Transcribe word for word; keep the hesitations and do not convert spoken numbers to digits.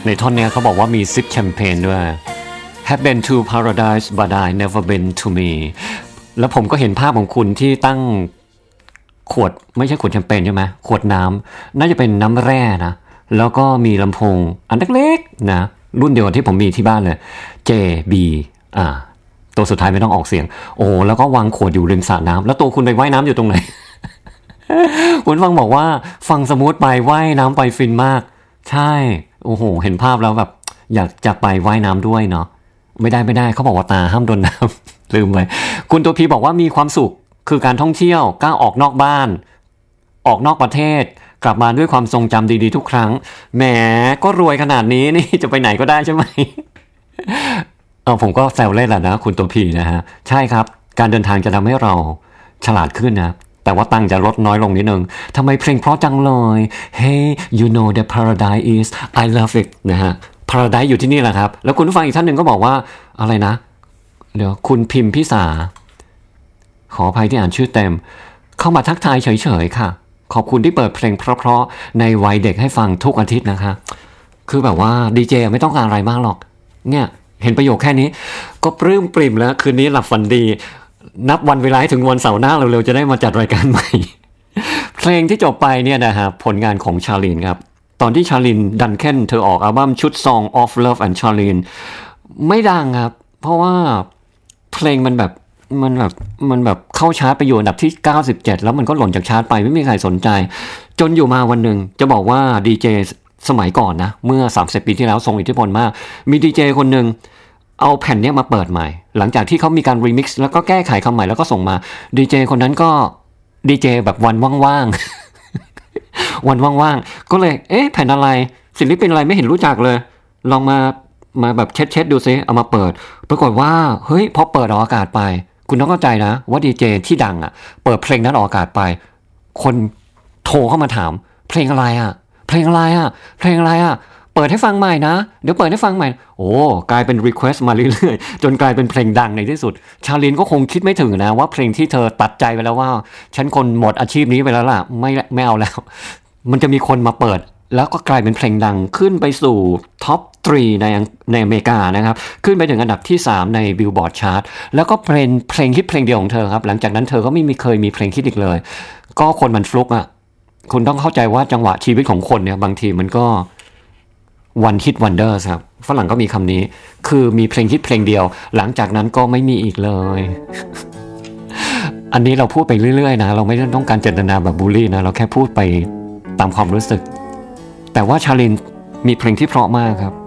ในท่อนเนี้ยเขาบอกว่ามีซิปแชมเปญด้วย Have been to paradise but I never been to me แล้วผมก็เห็นภาพของคุณที่ตั้งขวดไม่ใช่ขวดแชมเปญใช่ไหมขวดน้ำน่าจะเป็นน้ำแร่นะแล้วก็มีลำโพงอันเล็กๆนะรุ่นเดียวที่ผมมีที่บ้านเลย เจ บี อ่าตัวสุดท้ายไม่ต้องออกเสียงโอ้แล้วก็วางขวดอยู่ริมสระน้ำแล้วตัวคุณไปว่ายน้ำอยู่ตรงไหน คุณฟังบอกว่าฟังสมูทไปว่ายน้ำไปฟินมากใช่โอ้โหเห็นภาพแล้วแบบอยากจะไปว่ายน้ำด้วยเนาะไม่ได้ไม่ได้เขาบอกว่าตาห้ามโดนน้ำ ลืมไปคุณตัวพีบอกว่ามีความสุขคือการท่องเที่ยวกล้าออกนอกบ้านออกนอกประเทศกลับมาด้วยความทรงจำดีๆทุกครั้งแหมก็รวยขนาดนี้นี่จะไปไหนก็ได้ใช่ไหม เออผมก็แซวเล่นแหละนะคุณตัวพีนะฮะใช่ครับการเดินทางจะทำให้เราฉลาดขึ้นนะแต่ว่าตังค์จะลดน้อยลงนิดนึงทำไมเพลงเพราะจังเลย Hey you know that paradise is I love it นะฮะ paradise อยู่ที่นี่แหละครับแล้วคุณผู้ฟังอีกท่านหนึ่งก็บอกว่าอะไรนะเดี๋ยวคุณพิมพิสาขออภัยที่อ่านชื่อเต็มเข้ามาทักทายเฉยๆค่ะขอบคุณที่เปิดเพลงเพราะๆในวัยเด็กให้ฟังทุกอาทิตย์นะคะคือแบบว่าดีเจไม่ต้องการอะไรมากหรอกเนี่ยเห็นประโยคแค่นี้ก็ปลื้มปริ่มแล้วคืนนี้หลับฝันดีนับวันเวลาให้ถึงวันเสาร์หน้าเร็วๆจะได้มาจัดรายการใหม่ เพลงที่จบไปเนี่ยนะฮะผลงานของชาลินครับตอนที่ชาลินดันเคนเธอออกอัลบั้มชุด Song of Love and Charlene ไม่ดังครับเพราะว่าเพลงมันแบบมันแบบมันแบบเข้าชาร์ตไปอยู่อันดับที่เก้าสิบเจ็ดแล้วมันก็หล่นจากชาร์ตไปไม่มีใครสนใจจนอยู่มาวันหนึ่งจะบอกว่าดีเจสมัยก่อนนะเมื่อสามสิบปีที่แล้วทรงอิทธิพลมากมีดีเจคนหนึ่งเอาแผ่นนี้มาเปิดใหม่หลังจากที่เขามีการรีมิกซ์แล้วก็แก้ไขคำใหม่แล้วก็ส่งมาดีเจคนนั้นก็ดีเจแบบวันว่างๆ วันว่างๆก็เลยเอ๊ะแผ่นอะไรศิลปินอะไรไม่เห็นรู้จักเลยลองมามาแบบเช็ดๆดูซิเอามาเปิดปรากฏว่าเฮ้ยพอเปิดออกอากาศไปคุณต้องเข้าใจนะว่าดีเจที่ดังอ่ะเปิดเพลงนั้นออกอากาศไปคนโทรเข้ามาถามเพลงอะไรอ่ะเพลงอะไรอ่ะเพลงอะไรอ่ะเปิดให้ฟังใหม่นะเดี๋ยวเปิดให้ฟังใหม่โอ้กลายเป็น request มาเรื่อยๆจนกลายเป็นเพลงดังในที่สุดชาลินก็คงคิดไม่ถึงนะว่าเพลงที่เธอตัดใจไปแล้วว่าฉันคนหมดอาชีพนี้ไปแล้วล่ะไม่ไม่เอาแล้วมันจะมีคนมาเปิดแล้วก็กลายเป็นเพลงดังขึ้นไปสู่ท็อปสามในในอเมริกานะครับขึ้นไปถึงอันดับที่สามใน Billboard Chart แล้วก็เพลงเพลงฮิตเพลงเดียวของเธอครับหลังจากนั้นเธอก็ไม่มีเคยมีเพลงฮิตอีกเลยก็คนมันฟลุกอ่ะคุณต้องเข้าใจว่าจังหวะชีวิตของคนเนี่ยบางทีมันก็ one hit wonder ครับฝรั่งก็มีคำนี้คือมีเพลงฮิตเพลงเดียวหลังจากนั้นก็ไม่มีอีกเลย อันนี้เราพูดไปเรื่อยๆนะเราไม่ได้ต้องการเจตนาแบบบูลลี่นะเราแค่พูดไปตามความรู้สึกแต่ว่าชาลินมีเพลงที่เพราะมากครับ